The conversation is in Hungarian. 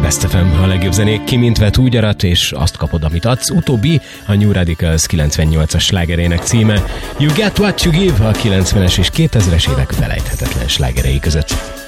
Best FM, a legjobb zenék ki, mint vet, úgy arat, és azt kapod, amit adsz. Utóbbi a New Radicals 98-as slágerének címe. You Get What You Give, a 90-es és 2000-es évek felejthetetlen slágerei között.